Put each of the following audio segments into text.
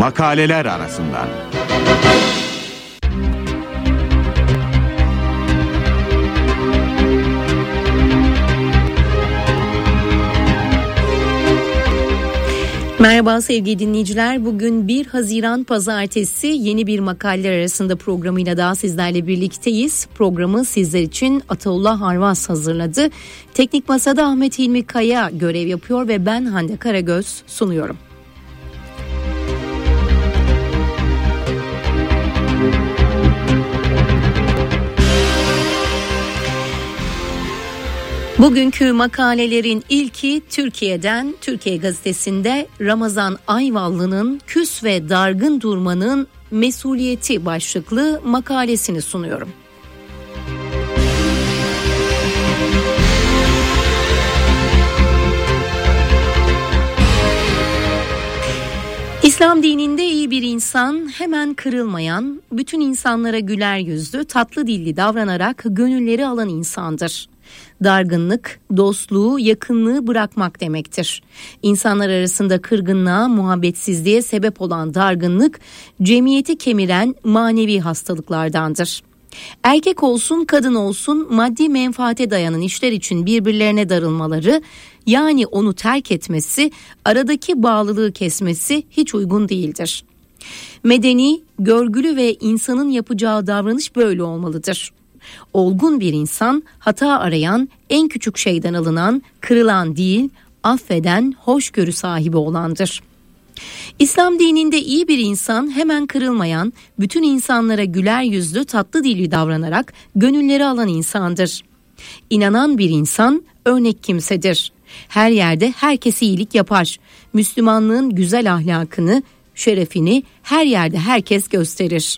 Makaleler arasından. Merhaba sevgili dinleyiciler. Bugün 1 Haziran Pazartesi, yeni bir Makaleler Arasında programıyla daha sizlerle birlikteyiz. Programı sizler için Ataullah Arvas hazırladı. Teknik Masada Ahmet Hilmi Kaya görev yapıyor ve ben Hande Karagöz sunuyorum. Bugünkü makalelerin ilki Türkiye'den. Türkiye Gazetesi'nde Ramazan Ayvallı'nın "Küs ve Dargın Durmanın Mesuliyeti" başlıklı makalesini sunuyorum. İslam dininde iyi bir insan hemen kırılmayan, bütün insanlara güler yüzlü, tatlı dilli davranarak gönülleri alan insandır. Dargınlık, dostluğu, yakınlığı bırakmak demektir. İnsanlar arasında kırgınlığa, muhabbetsizliğe sebep olan dargınlık, cemiyeti kemiren manevi hastalıklardandır. Erkek olsun, kadın olsun, maddi menfaate dayanan işler için birbirlerine darılmaları, yani onu terk etmesi, aradaki bağlılığı kesmesi hiç uygun değildir. Medeni, görgülü ve insanın yapacağı davranış böyle olmalıdır. Olgun bir insan, hata arayan, en küçük şeyden alınan, kırılan değil, affeden, hoşgörü sahibi olandır. İslam dininde iyi bir insan hemen kırılmayan, bütün insanlara güler yüzlü, tatlı dilli davranarak gönülleri alan insandır. İnanan bir insan örnek kimsedir. Her yerde herkese iyilik yapar. Müslümanlığın güzel ahlakını, şerefini her yerde herkes gösterir.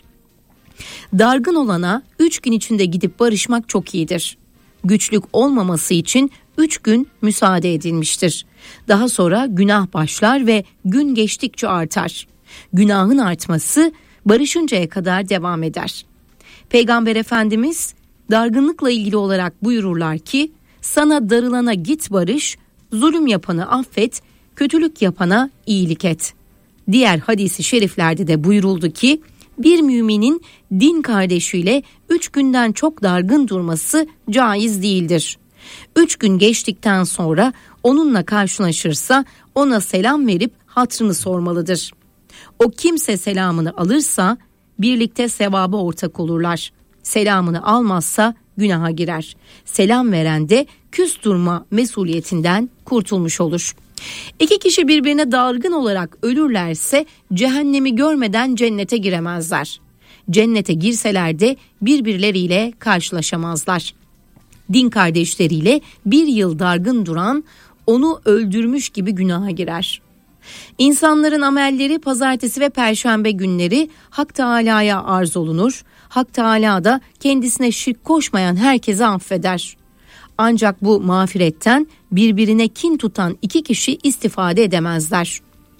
Dargın olana 3 gün içinde gidip barışmak çok iyidir. Güçlük olmaması için 3 gün müsaade edilmiştir. Daha sonra günah başlar ve gün geçtikçe artar. Günahın artması barışıncaya kadar devam eder. Peygamber Efendimiz dargınlıkla ilgili olarak buyururlar ki, sana darılana git barış, zulüm yapanı affet, kötülük yapana iyilik et. Diğer hadisi şeriflerde de buyuruldu ki, bir müminin din kardeşiyle 3 günden çok dargın durması caiz değildir. 3 gün geçtikten sonra onunla karşılaşırsa ona selam verip hatrını sormalıdır. O kimse selamını alırsa birlikte sevaba ortak olurlar. Selamını almazsa günaha girer. Selam veren de küs durma mesuliyetinden kurtulmuş olur. 2 kişi birbirine dargın olarak ölürlerse cehennemi görmeden cennete giremezler. Cennete girseler de birbirleriyle karşılaşamazlar. Din kardeşleriyle 1 yıl dargın duran onu öldürmüş gibi günaha girer. İnsanların amelleri pazartesi ve perşembe günleri Hak Teâlâ'ya arz olunur. Hak Teâlâ da kendisine şirk koşmayan herkese affeder. Ancak bu mağfiretten birbirine kin tutan 2 kişi istifade edemezler.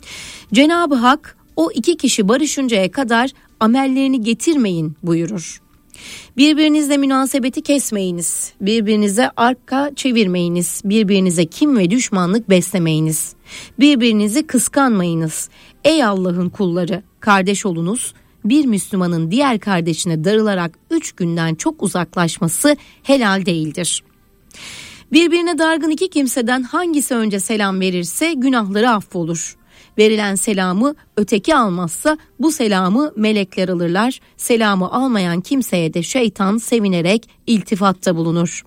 Cenab-ı Hak o 2 kişi barışıncaya kadar amellerini getirmeyin buyurur. Birbirinizle münasebeti kesmeyiniz, birbirinize arka çevirmeyiniz, birbirinize kin ve düşmanlık beslemeyiniz, birbirinizi kıskanmayınız. Ey Allah'ın kulları, kardeş olunuz. Bir Müslümanın diğer kardeşine darılarak 3 günden çok uzaklaşması helal değildir. Birbirine dargın 2 kimseden hangisi önce selam verirse günahları affolur. Verilen selamı öteki almazsa bu selamı melekler alırlar. Selamı almayan kimseye de şeytan sevinerek iltifatta bulunur.